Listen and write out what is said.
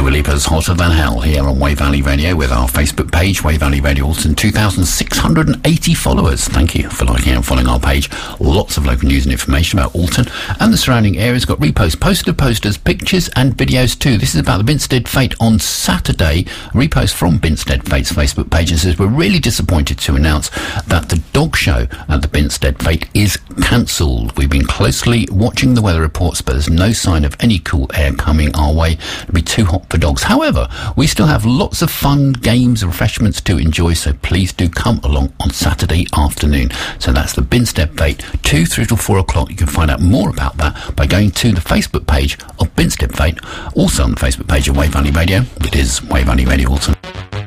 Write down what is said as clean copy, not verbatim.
Dua Lipa's Hotter Than Hell here on Wave Valley Radio with our Facebook page, Wave Valley Radio Alton, 2,680 followers. Thank you for liking and following our page. Lots of local news and information about Alton and the surrounding areas. Got reposts, posters, pictures and videos too. This is about the Binstead Fete on Saturday. A repost from Binstead Fete's Facebook page and says, we're really disappointed to announce that the dog show at the Binstead Fete is cancelled. We've been closely watching the weather reports, but there's no sign of any cool air coming our way. It'll be too hot for dogs. However, we still have lots of fun, games and refreshments to enjoy, so please do come along on Saturday afternoon. So that's the Binstead Fete, 2 through till 4 o'clock. You can find out more about that by going to the Facebook page of Binstead Fete, also on the Facebook page of Wave Valley Radio. It is Wave Valley Radio Alton.